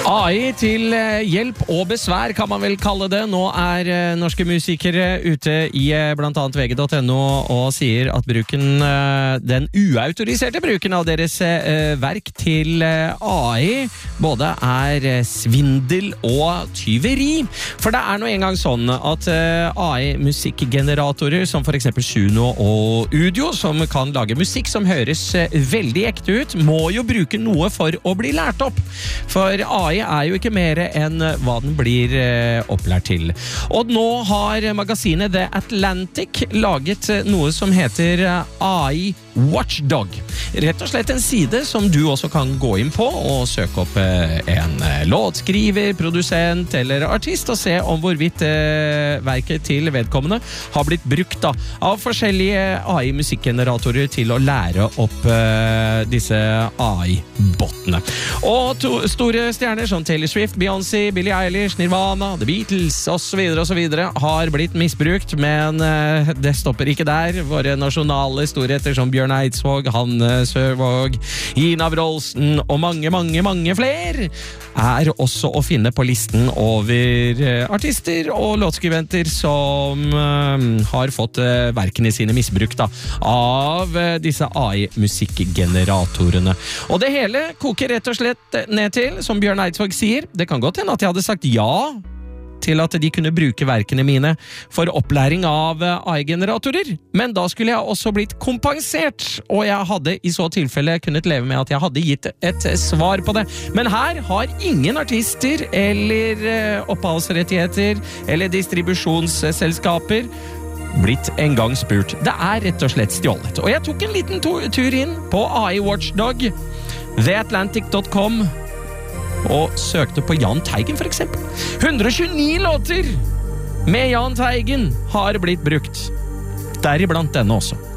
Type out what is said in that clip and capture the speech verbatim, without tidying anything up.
A I til hjelp og besvær kan man vel kalle det. Nå er norske musikere ute i blant annet V G punktum N O og sier at bruken, den uautoriserte bruken av deres verk til A I både er svindel og tyveri. For det er nå en gang sånn at A I-musikkgeneratorer som for eksempel Suno og Udio, som kan lage musikk som høres veldig ekte ut, må jo bruke noe for å bli lært opp. For A I er jo ikke mer enn hva den blir eh, opplært til. Og nå har magasinet The Atlantic laget noe som heter A I Watchdog. Rett og slett en side som du også kan gå inn på og søke opp eh, en låtskriver, produsent eller artist og se om hvorvidt eh, verket til vedkommende har blitt brukt da, av forskjellige A I-musikkgeneratorer til å lære opp eh, disse A I-bottene. Og to store stjerner som Taylor Swift, Beyoncé, Billie Eilish, Nirvana, The Beatles og så videre og så videre har blitt misbrukt, men eh, det stopper ikke der. Våre nasjonale storheter som Bjørn Eidsvåg, Hanne Sørvåg, Ina Wroldsen og mange, mange, mange flere er også å finne på listen over eh, artister og låtskriventer som eh, har fått eh, verkene sine misbrukt da, av eh, disse A I-musikkgeneratorene. Og det hele koker rett og slett ned til, som Bjørn Eidsvåg sier, det kan godt hende at jeg hadde sagt ja til at de kunne bruke verkene mine for opplæring av A I-generatorer, men da skulle jeg også blitt kompensert, og jeg hadde i så tilfelle kunnet leve med at jeg hadde gitt et svar på det. Men her har ingen artister eller opphavsrettigheter eller distribusjonsselskaper blitt en gang spurt. Det er rett og slett stjålet. Og jeg tok en liten tur inn på A I Watchdog, the atlantic dot com, og søkte på Jahn Teigen for eksempel. hundre og tjueni låter med Jahn Teigen har blitt brukt. Deriblant denne også.